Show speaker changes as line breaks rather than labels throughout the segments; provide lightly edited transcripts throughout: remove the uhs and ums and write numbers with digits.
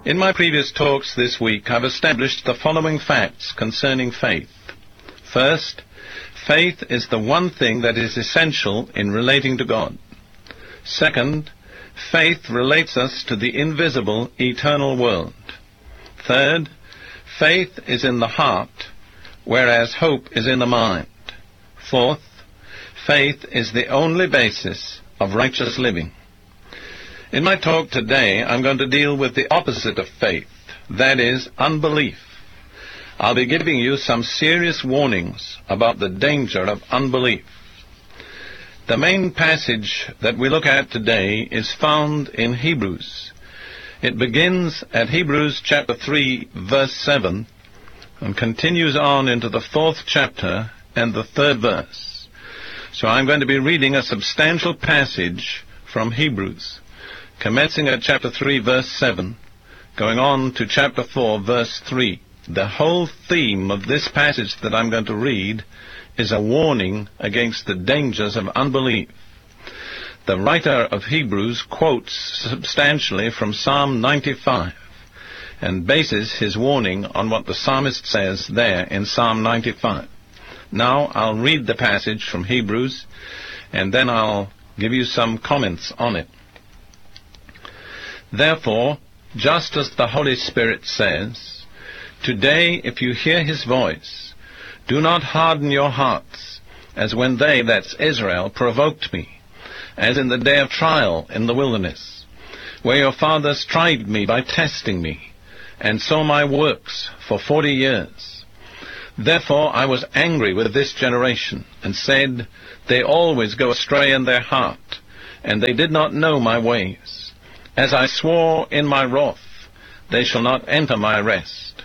In my previous talks this week, I've established the following facts concerning faith. First, faith is the one thing that is essential in relating to God. Second, faith relates us to the invisible, eternal world. Third, faith is in the heart, whereas hope is in the mind. Fourth, faith is the only basis of righteous living. In my talk today, I'm going to deal with the opposite of faith, that is, unbelief. I'll be giving you some serious warnings about the danger of unbelief. The main passage that we look at today is found in Hebrews. It begins at Hebrews chapter 3, verse 7, and continues on into the 4th chapter and the 3rd verse. So I'm going to be reading a substantial passage from Hebrews, commencing at chapter 3, verse 7, going on to chapter 4, verse 3. The whole theme of this passage that I'm going to read is a warning against the dangers of unbelief. The writer of Hebrews quotes substantially from Psalm 95 and bases his warning on what the psalmist says there in Psalm 95. Now I'll read the passage from Hebrews, and then I'll give you some comments on it. Therefore, just as the Holy Spirit says, "Today, if you hear his voice, do not harden your hearts, as when they," that's Israel, "provoked me, as in the day of trial in the wilderness, where your fathers tried me by testing me, and saw my works for 40 years. Therefore I was angry with this generation, and said, They always go astray in their heart, and they did not know my ways. As I swore in my wrath, they shall not enter my rest.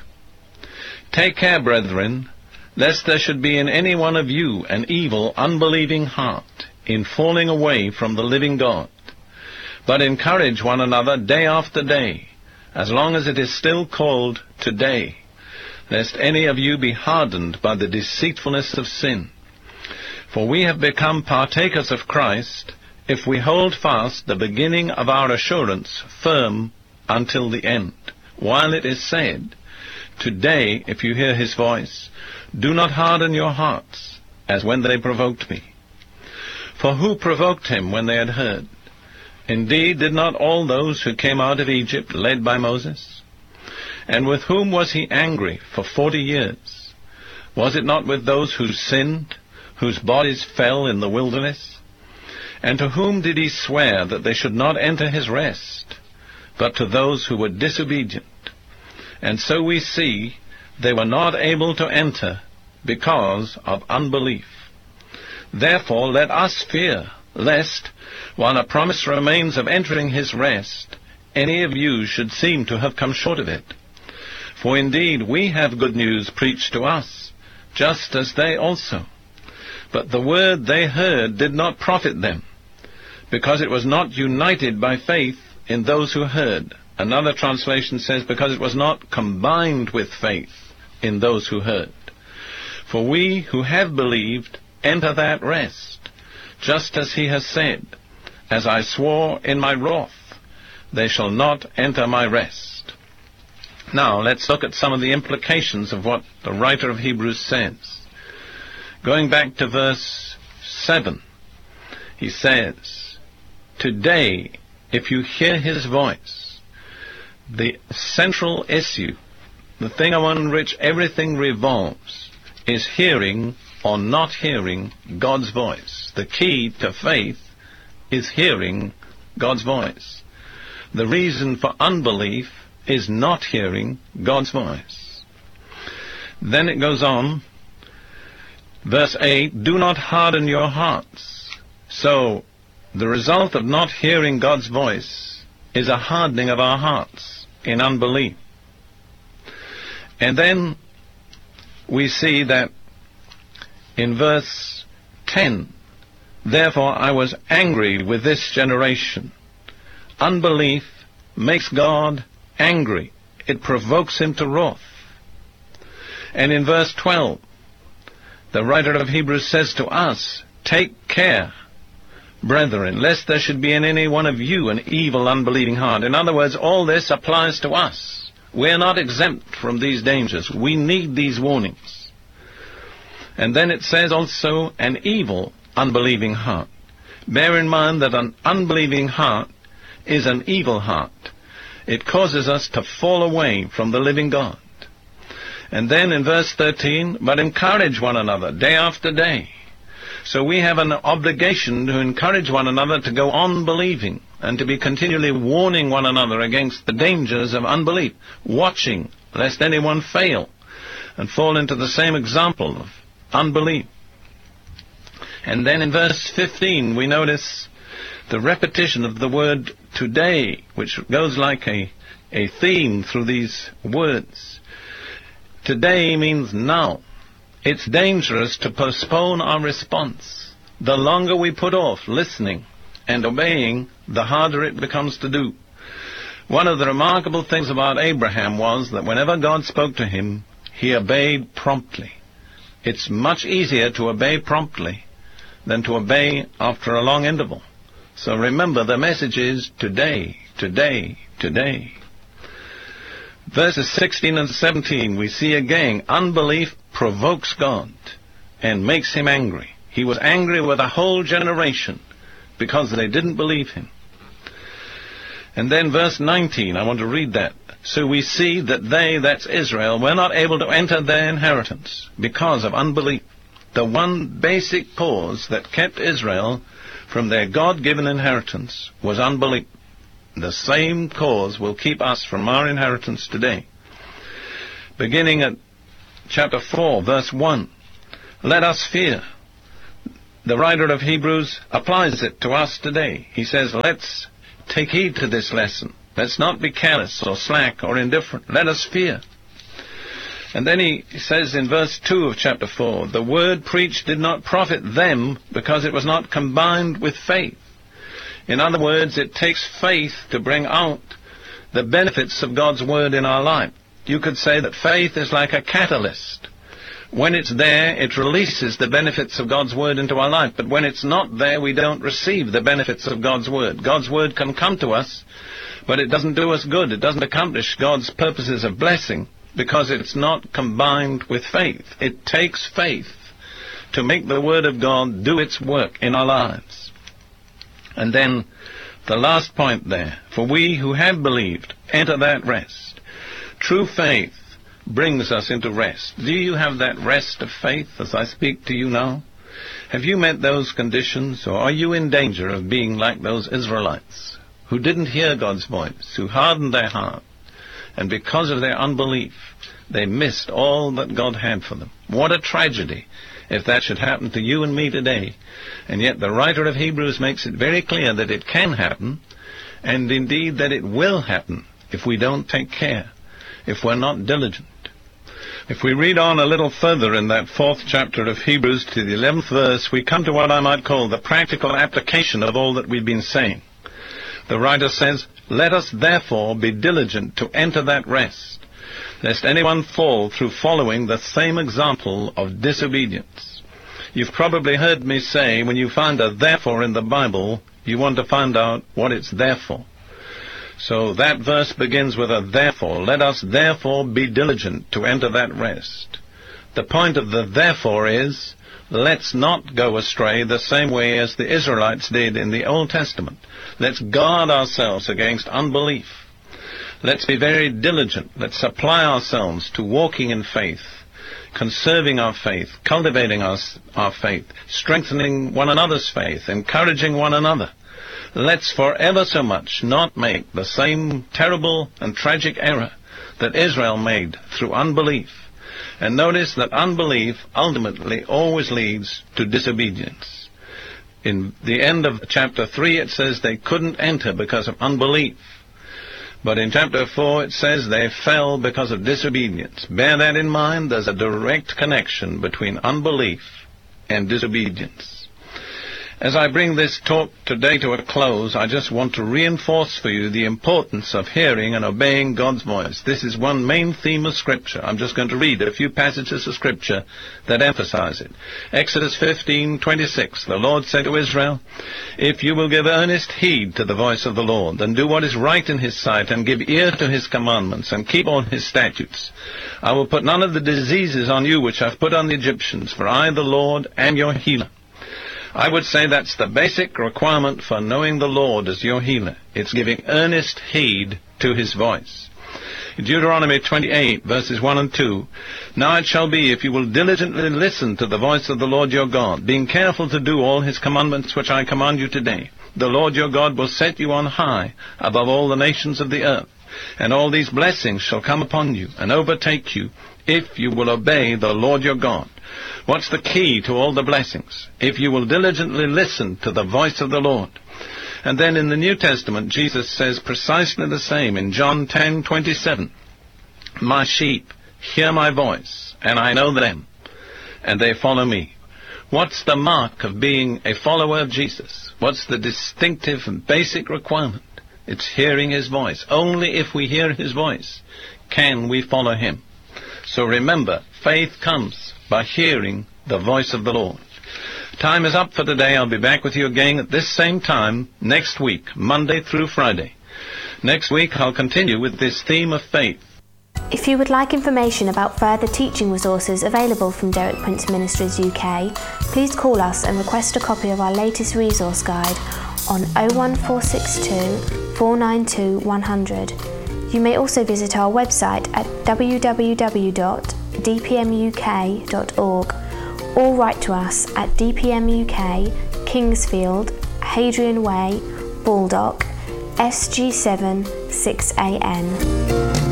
Take care, brethren, lest there should be in any one of you an evil, unbelieving heart, in falling away from the living God. But encourage one another day after day, as long as it is still called today, lest any of you be hardened by the deceitfulness of sin. For we have become partakers of Christ, if we hold fast the beginning of our assurance firm until the end. While it is said, Today, if you hear his voice, do not harden your hearts, as when they provoked me. For who provoked him when they had heard? Indeed, did not all those who came out of Egypt led by Moses? And with whom was he angry for 40 years? Was it not with those who sinned, whose bodies fell in the wilderness? And to whom did he swear that they should not enter his rest, but to those who were disobedient? And so we see they were not able to enter because of unbelief. Therefore let us fear, lest, while a promise remains of entering his rest, any of you should seem to have come short of it. For indeed we have good news preached to us, just as they also. But the word they heard did not profit them, because it was not united by faith in those who heard. Another translation says, because it was not combined with faith in those who heard. For we who have believed enter that rest, just as he has said, As I swore in my wrath, they shall not enter my rest. Now let's look at some of the implications of what the writer of Hebrews says. Going back to verse 7, he says, Today, if you hear his voice, the central issue, the thing on which everything revolves, is hearing or not hearing God's voice. The key to faith is hearing God's voice. The reason for unbelief is not hearing God's voice. Then it goes on, verse 8, Do not harden your hearts. So, the result of not hearing God's voice is a hardening of our hearts in unbelief. And then we see that in verse 10, Therefore I was angry with this generation. Unbelief makes God angry. It provokes him to wrath. And in verse 12, the writer of Hebrews says to us, Take care, brethren, lest there should be in any one of you an evil, unbelieving heart. In other words, all this applies to us. We're not exempt from these dangers. We need these warnings. And then it says also an evil, unbelieving heart. Bear in mind that an unbelieving heart is an evil heart. It causes us to fall away from the living God. And then in verse 13, but encourage one another day after day. So we have an obligation to encourage one another to go on believing and to be continually warning one another against the dangers of unbelief, watching lest anyone fail and fall into the same example of unbelief. And then in verse 15 we notice the repetition of the word today, which goes like a theme through these words. Today means now. It's dangerous to postpone our response. The longer we put off listening and obeying, the harder it becomes to do. One of the remarkable things about Abraham was that whenever God spoke to him, he obeyed promptly. It's much easier to obey promptly than to obey after a long interval. So remember, the message is today, today, today. Verses 16 and 17, we see again, unbelief provokes God and makes him angry. He was angry with a whole generation because they didn't believe him. And then verse 19, I want to read that. So we see that they, that's Israel, were not able to enter their inheritance because of unbelief. The one basic cause that kept Israel from their God-given inheritance was unbelief. The same cause will keep us from our inheritance today. Beginning at chapter 4, verse 1. Let us fear. The writer of Hebrews applies it to us today. He says, let's take heed to this lesson. Let's not be careless or slack or indifferent. Let us fear. And then he says in verse 2 of chapter 4, the word preached did not profit them because it was not combined with faith. In other words, it takes faith to bring out the benefits of God's word in our life. You could say that faith is like a catalyst. When it's there, it releases the benefits of God's word into our life. But when it's not there, we don't receive the benefits of God's word. God's word can come to us, but it doesn't do us good. It doesn't accomplish God's purposes of blessing because it's not combined with faith. It takes faith to make the word of God do its work in our lives. And then the last point there, for we who have believed enter that rest. True faith brings us into rest. Do you have that rest of faith as I speak to you now? Have you met those conditions, or are you in danger of being like those Israelites who didn't hear God's voice, who hardened their heart, and because of their unbelief, they missed all that God had for them? What a tragedy if that should happen to you and me today. And yet the writer of Hebrews makes it very clear that it can happen, and indeed that it will happen if we don't take care, if we're not diligent. If we read on a little further in that 4th chapter of Hebrews to the 11th verse, we come to what I might call the practical application of all that we've been saying. The writer says, let us therefore be diligent to enter that rest, lest anyone fall through following the same example of disobedience. You've probably heard me say, when you find a therefore in the Bible, you want to find out what it's there for. So that verse begins with a therefore. Let us therefore be diligent to enter that rest. The point of the therefore is, let's not go astray the same way as the Israelites did in the Old Testament. Let's guard ourselves against unbelief. Let's be very diligent. Let's apply ourselves to walking in faith, conserving our faith, cultivating our faith, strengthening one another's faith, encouraging one another. Let's forever so much not make the same terrible and tragic error that Israel made through unbelief. And notice that unbelief ultimately always leads to disobedience. In the end of chapter 3 it says they couldn't enter because of unbelief. But in chapter 4 it says they fell because of disobedience. Bear that in mind. There's a direct connection between unbelief and disobedience. As I bring this talk today to a close, I just want to reinforce for you the importance of hearing and obeying God's voice. This is one main theme of Scripture. I'm just going to read a few passages of Scripture that emphasize it. Exodus 15:26, the Lord said to Israel, "If you will give earnest heed to the voice of the Lord, and do what is right in his sight, and give ear to his commandments, and keep all his statutes, I will put none of the diseases on you which I've put on the Egyptians, for I, the Lord, am your healer." I would say that's the basic requirement for knowing the Lord as your healer. It's giving earnest heed to his voice. Deuteronomy 28, verses 1 and 2, "Now it shall be, if you will diligently listen to the voice of the Lord your God, being careful to do all his commandments which I command you today, the Lord your God will set you on high above all the nations of the earth, and all these blessings shall come upon you and overtake you, if you will obey the Lord your God." What's the key to all the blessings? If you will diligently listen to the voice of the Lord. And then in the New Testament, Jesus says precisely the same in John 10:27. "My sheep hear my voice, and I know them, and they follow me." What's the mark of being a follower of Jesus? What's the distinctive and basic requirement? It's hearing his voice. Only if we hear his voice can we follow him. So remember, faith comes by hearing the voice of the Lord. Time is up for today. I'll be back with you again at this same time next week, Monday through Friday. Next week I'll continue with this theme of faith.
If you would like information about further teaching resources available from Derek Prince Ministries UK, please call us and request a copy of our latest resource guide on 01462 492 100. You may also visit our website at www.dpmuk.org or write to us at DPM UK, Kingsfield, Hadrian Way, Baldock, SG7 6AN.